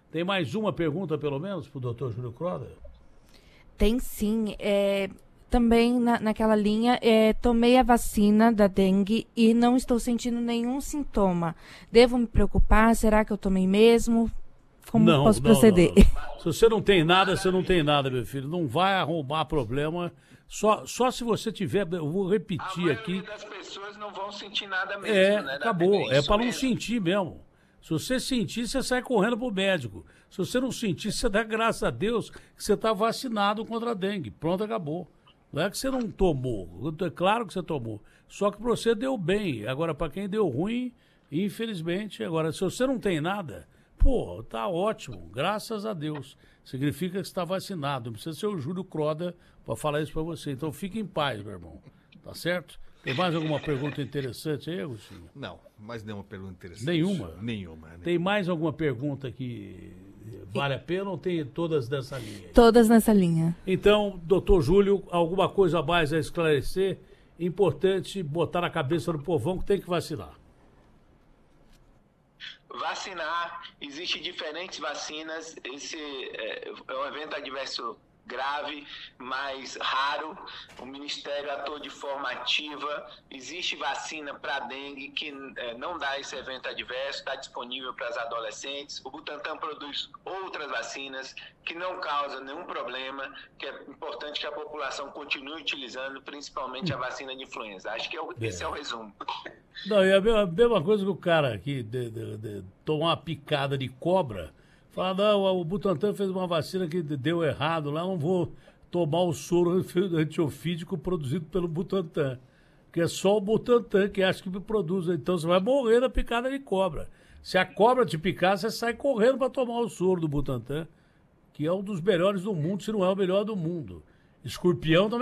Tem mais uma pergunta, pelo menos, para o doutor Júlio Croda? Tem sim. Também naquela linha, tomei a vacina da dengue e não estou sentindo nenhum sintoma. Devo me preocupar? Será que eu tomei mesmo? Como posso proceder? Não. Se você não tem nada, você não tem nada, meu filho. Não vai arrumar problema. Só se você tiver, eu vou repetir aqui. A maioria das pessoas não vão sentir nada mesmo, né? Acabou. É para não sentir mesmo. Se você sentir, você sai correndo pro médico. Se você não sentir, você dá graças a Deus que você está vacinado contra a dengue. Pronto, acabou. Não é que você não tomou. É claro que você tomou. Só que para você deu bem. Agora, para quem deu ruim, infelizmente. Agora, se você não tem nada, pô, tá ótimo. Graças a Deus. Significa que você está vacinado. Não precisa ser o Júlio Croda para falar isso para você. Então, fique em paz, meu irmão. Tá certo? Tem mais alguma pergunta interessante aí, Agostinho? Não, mais nenhuma pergunta interessante. Nenhuma? Nenhuma. Tem mais alguma pergunta que vale a pena ou tem todas nessa linha? Todas nessa linha. Então, doutor Júlio, alguma coisa a mais a esclarecer? Importante botar na cabeça do povão que tem que vacinar. Vacinar, existem diferentes vacinas. Esse é um evento adverso grave, mas raro. O Ministério atua de forma ativa. Existe vacina para dengue que não dá esse evento adverso, está disponível para as adolescentes. O Butantan produz outras vacinas que não causam nenhum problema, que é importante que a população continue utilizando, principalmente a vacina de influenza. Acho que esse é o resumo. Não, é a mesma coisa que o cara aqui tomar uma picada de cobra. Fala, não, o Butantan fez uma vacina que deu errado lá, não vou tomar o soro antiofídico produzido pelo Butantan. Porque é só o Butantan que acha que me produz. Então você vai morrer na picada de cobra. Se a cobra te picar, você sai correndo para tomar o soro do Butantan, que é um dos melhores do mundo, se não é o melhor do mundo. Escorpião também.